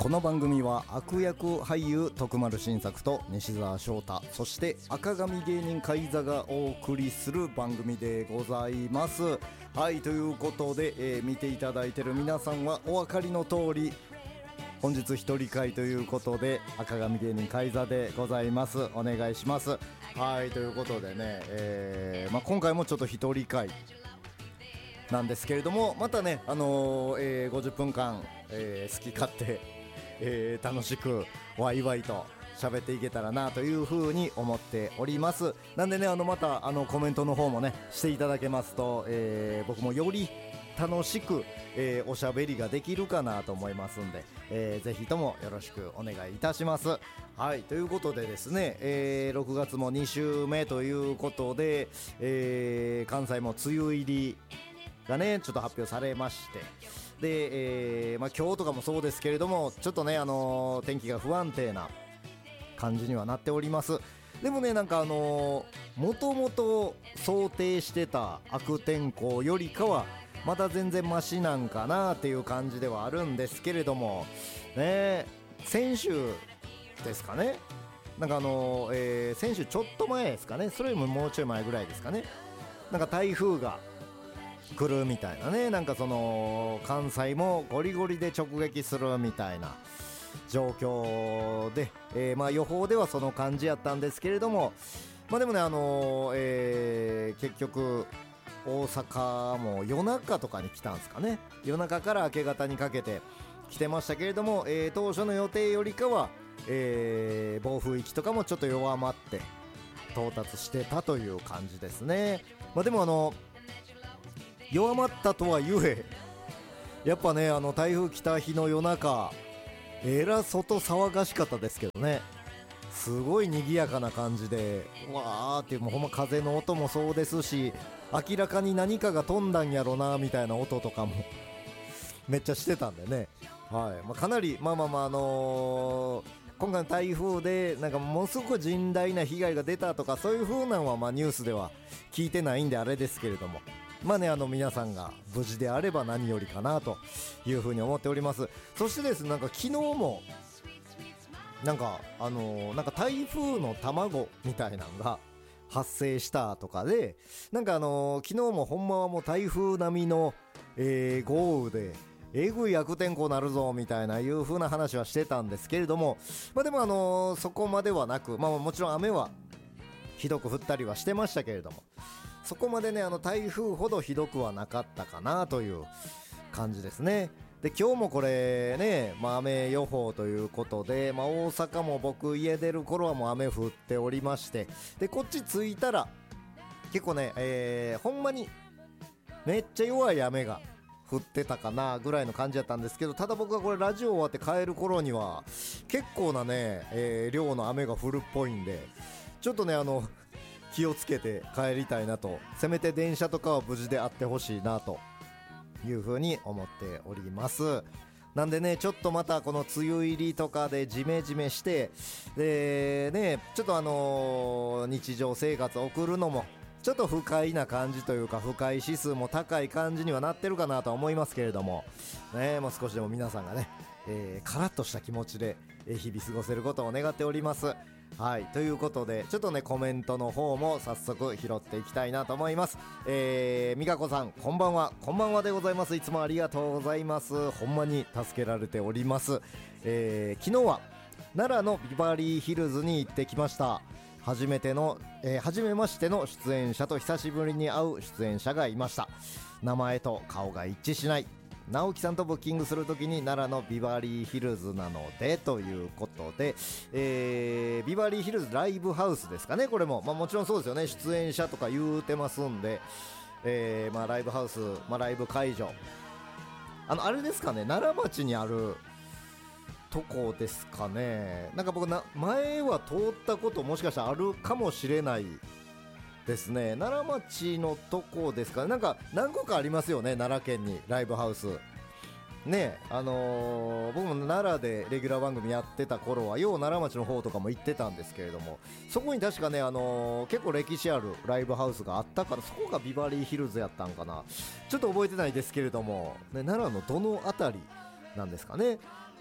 この番組は悪役俳優徳丸新作と西澤翔太、そして赤髪芸人海座がお送りする番組でございます。はい、ということで、見ていただいている皆さんはお分かりの通り、本日一人会ということで赤髪芸人海座でございます。お願いします。はい、ということでね、今回もちょっと一人会なんですけれども、またね、50分間、好き勝手楽しくワイワイと喋っていけたらなというふうに思っております。なんでね、またコメントの方もねしていただけますと、僕もより楽しく、おしゃべりができるかなと思いますんで、ぜひともよろしくお願いいたします。はい、ということでですね、6月も2週目ということで、関西も梅雨入りがねちょっと発表されまして、で、今日とかもそうですけれども、ちょっとね、天気が不安定な感じにはなっております。でもね、なんかもともと想定してた悪天候よりかはまた全然マシなんかなっていう感じではあるんですけれどもね、先週ですかね、なんか先週ちょっと前ですかね、それよりももうちょい前ぐらいですかね、なんか台風が来るみたいなね、なんかその関西もゴリゴリで直撃するみたいな状況で、予報ではその感じやったんですけれども、でもね、結局大阪も夜中とかに来たんですかね、夜中から明け方にかけて来てましたけれども、当初の予定よりかは、暴風域とかもちょっと弱まって到達してたという感じですね。でも弱まったとはいえ、やっぱね、台風来た日の夜中外騒がしかったですけどね、すごい賑やかな感じでわーっていう、もうほんま風の音もそうですし、明らかに何かが飛んだんやろなみたいな音とかもめっちゃしてたんでね、はい、かなり今回の台風でなんかものすごく甚大な被害が出たとかそういう風なのはニュースでは聞いてないんであれですけれども、皆さんが無事であれば何よりかなというふうに思っております。そしてですね、なんか昨日もなんか台風の卵みたいなのが発生したとかで、なんか昨日もほんまはもう台風並みの、豪雨でえぐい悪天候なるぞみたいないう風な話はしてたんですけれども、でもそこまではなく、もちろん雨はひどく降ったりはしてましたけれども、そこまでね台風ほどひどくはなかったかなという感じですね。で今日もこれね、雨予報ということで、大阪も僕家出る頃はもう雨降っておりまして、でこっち着いたら結構ね、ほんまにめっちゃ弱い雨が降ってたかなぐらいの感じだったんですけど、ただ僕がこれラジオ終わって帰る頃には結構なね、量の雨が降るっぽいんで、ちょっとね気をつけて帰りたいなと、せめて電車とかは無事であってほしいなというふうに思っております。なんでね、ちょっとまたこの梅雨入りとかでジメジメして、でね、ちょっと日常生活を送るのもちょっと不快な感じというか、不快指数も高い感じにはなってるかなとは思いますけれどもね、もう少しでも皆さんがね、カラッとした気持ちで日々過ごせることを願っております。はい、ということでちょっとねコメントの方も早速拾っていきたいなと思います。みかこさん、こんばんは。こんばんはでございます。いつもありがとうございます。ほんまに助けられております。昨日は奈良のビバリーヒルズに行ってきました。初めましての出演者と久しぶりに会う出演者がいました。名前と顔が一致しない。直樹さんとブッキングするときに奈良のビバリーヒルズなのでということで、ビバリーヒルズライブハウスですかね。これも、もちろんそうですよね、出演者とか言うてますんで、ライブハウス、ライブ会場、あれですかね、奈良町にあるとこですかね。なんか僕前は通ったこともしかしたらあるかもしれないですね。奈良町のとこですかね。なんか何個かありますよね、奈良県にライブハウスね。僕も奈良でレギュラー番組やってた頃はよう奈良町の方とかも行ってたんですけれども、そこに確かね、結構歴史あるライブハウスがあったから、そこがビバリーヒルズやったんかな、ちょっと覚えてないですけれども、ね、奈良のどのあたりなんですかね。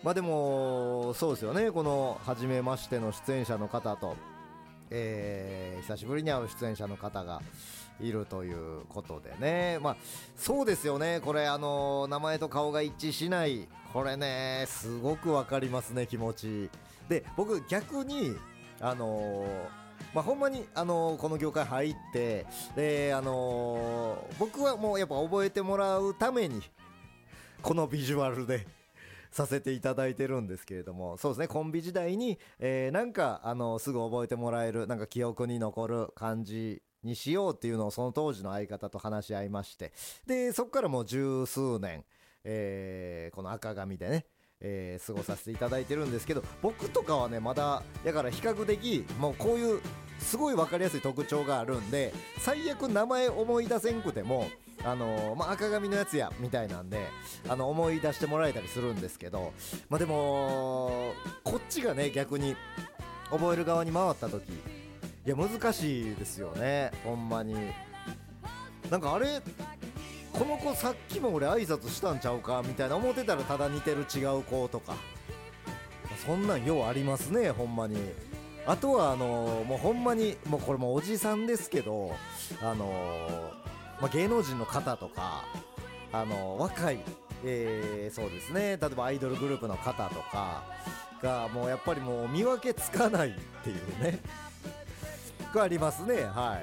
まあでもそうですよね、この初めましての出演者の方と、久しぶりに会う出演者の方がいるということでね、まあそうですよね、これ名前と顔が一致しない、これねすごくわかりますね、気持ちで。僕逆にまあ、ほんまに、この業界入ってで、僕はもうやっぱ覚えてもらうためにこのビジュアルでさせていただいてるんですけれども、そうですね、コンビ時代に、なんかすぐ覚えてもらえる、なんか記憶に残る感じにしようっていうのをその当時の相方と話し合いまして、でそこからもう十数年、この赤髪でね、過ごさせていただいてるんですけど、僕とかはねまだだから比較的もうこういうすごい分かりやすい特徴があるんで、最悪名前思い出せんくてもまあ、赤髪のやつやみたいなんで思い出してもらえたりするんですけど、まあでもこっちがね逆に覚える側に回った時、いや難しいですよね、ほんまに。なんかあれこの子さっきも俺挨拶したんちゃうかみたいな思ってたら、ただ似てる違う子とか、そんなんようありますね、ほんまに。あとはもうほんまにもうこれもおじさんですけど、まあ、芸能人の方とか若い、そうですね、例えばアイドルグループの方とかがもうやっぱりもう見分けつかないっていうねがありますね。はい。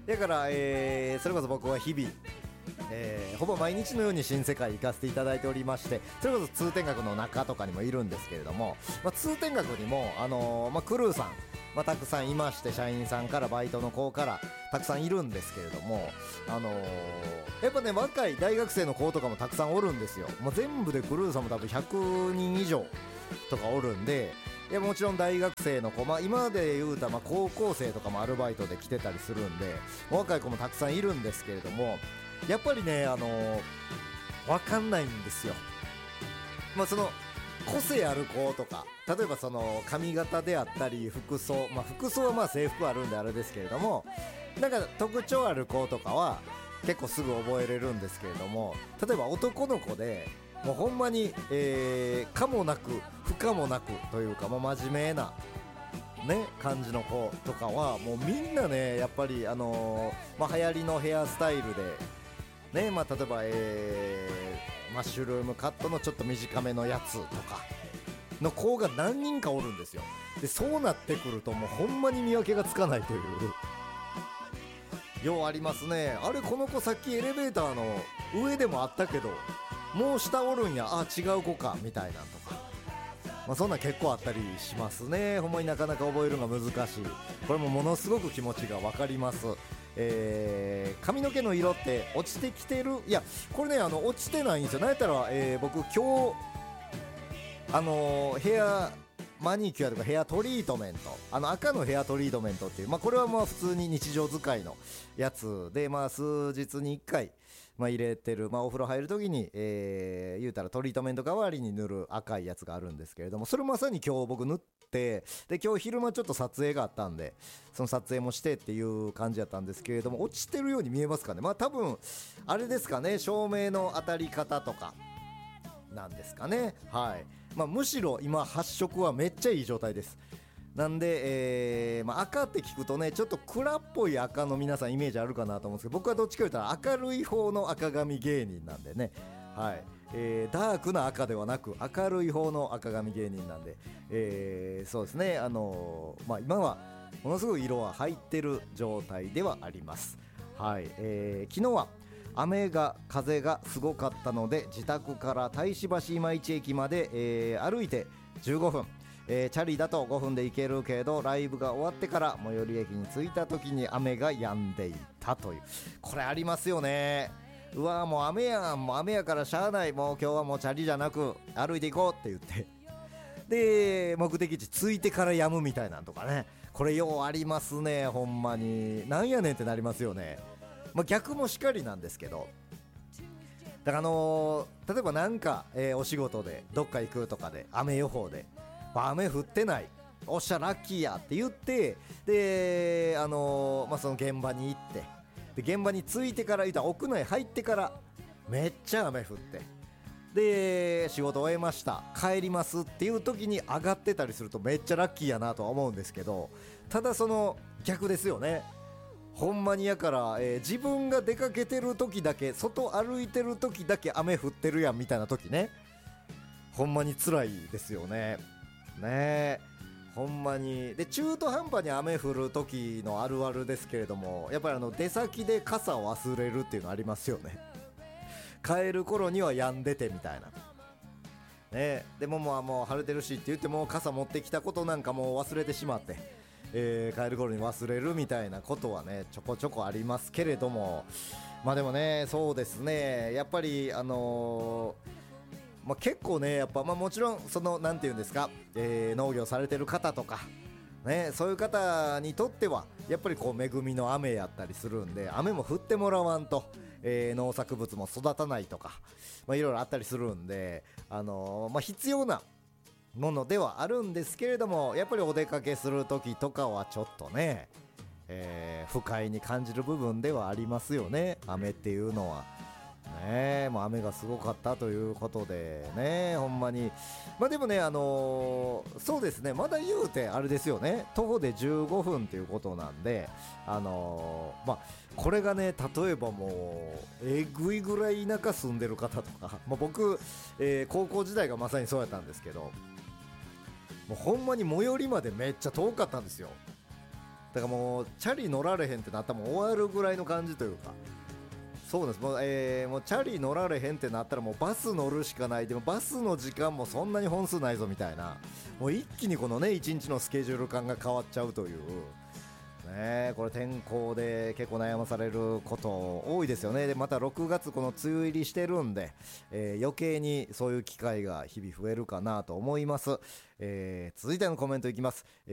だから、それこそ僕は日々ほぼ毎日のように新世界行かせていただいておりまして、それこそ通天閣の中とかにもいるんですけれども、まあ、通天閣にも、まあ、クルーさん、まあ、たくさんいまして、社員さんからバイトの子からたくさんいるんですけれども、やっぱね若い大学生の子とかもたくさんおるんですよ。もう全部でクルーさんも多分100人以上とかおるんで、いやもちろん大学生の子、まあ、今で言うたらまあ高校生とかもアルバイトで来てたりするんで、若い子もたくさんいるんですけれども、やっぱりね分かんないんですよ。まあその個性ある子とか、例えばその髪型であったり服装、まあ服装はまあ制服あるんであれですけれども、なんか特徴ある子とかは結構すぐ覚えれるんですけれども、例えば男の子でもうほんまに、可もなく不可もなくというか、もう真面目なね感じの子とかはもうみんなねやっぱりまあ流行りのヘアスタイルでね、まあ例えば、マッシュルームカットのちょっと短めのやつとかの子が何人かおるんですよ。でそうなってくるともうほんまに見分けがつかないというようありますね。あれこの子さっきエレベーターの上でもあったけどもう下おるんや、あ違う子かみたいなんとか、まあ、そんなん結構あったりしますね。ほんまになかなか覚えるのが難しい。これもものすごく気持ちが分かります。髪の毛の色って落ちてきてる、いやこれね落ちてないんですよ。なんやったら、僕今日ヘアマニキュアとかヘアトリートメント、赤のヘアトリートメントっていう、まあ、これはまあ普通に日常使いのやつで、まあ数日に1回まあ、入れてる、まあ、お風呂入るときに、言うたらトリートメント代わりに塗る赤いやつがあるんですけれども、それまさに今日僕塗って、で今日昼間ちょっと撮影があったんでその撮影もしてっていう感じだったんですけれども、落ちてるように見えますかね。まあ多分あれですかね、照明の当たり方とかなんですかね。はい。まあ、むしろ今発色はめっちゃいい状態です。なんで、まあ、赤って聞くとねちょっと暗っぽい赤の皆さんイメージあるかなと思うんですけど、僕はどっちか言ったら明るい方の赤髪芸人なんでね、はい、ダークな赤ではなく明るい方の赤髪芸人なんで、そうですね、まあ、今はものすごい色は入ってる状態ではあります。はい、昨日は雨が風がすごかったので自宅から太子橋今市駅まで、歩いて15分、チャリだと5分で行けるけどライブが終わってから最寄り駅に着いた時に雨が止んでいたという、これありますよね。うわもう雨やん、もう雨やからしゃあない、もう今日はもうチャリじゃなく歩いていこうって言ってで目的地着いてから止むみたいなんとかね、これようありますね。ほんまになんやねんってなりますよね。まあ、逆もしかりなんですけど、だから例えばなんか、お仕事でどっか行くとかで雨予報で雨降ってない、おっしゃラッキーやって言って、でまあ、その現場に行って、で現場に着いてから言うたら屋内入ってからめっちゃ雨降って、 で仕事終えました帰りますっていう時に上がってたりするとめっちゃラッキーやなとは思うんですけど、ただその逆ですよね。ほんまにやから、自分が出かけてる時だけ、外歩いてる時だけ雨降ってるやんみたいな時ね、ほんまに辛いですよね。ねえ、ほんまに。で中途半端に雨降る時のあるあるですけれども、やっぱり出先で傘を忘れるっていうのありますよね。帰る頃には止んでてみたいなね。でももう晴れてるしって言っても傘持ってきたことなんかもう忘れてしまって、帰る頃に忘れるみたいなことはねちょこちょこありますけれども、まあでもね、そうですね、やっぱり結構ね、やっぱもちろんそのなんていうんですか、農業されてる方とかね、そういう方にとってはやっぱりこう恵みの雨やったりするんで、雨も降ってもらわんと、農作物も育たないとか、いろいろあったりするんで、必要なものではあるんですけれども、やっぱりお出かけする時とかはちょっとね、不快に感じる部分ではありますよね、雨っていうのはね。もう雨がすごかったということでね、ほんまに。でもね、そうですね、まだ言うてあれですよね、徒歩で15分ということなんで、これがね、例えばもうえぐいぐらい田舎住んでる方とか、僕、高校時代がまさにそうやったんですけど、もうほんまに最寄りまでめっちゃ遠かったんですよ。だからもうチャリ乗られへんってなったらもう終わるぐらいの感じというか、そうです。もうチャリ乗られへんってなったらもうバス乗るしかない。でもバスの時間もそんなに本数ないぞみたいな、もう一気にこのね一日のスケジュール感が変わっちゃうというね。これ天候で結構悩まされること多いですよね。でまた6月この梅雨入りしてるんで、余計にそういう機会が日々増えるかなと思います。続いてのコメントいきます。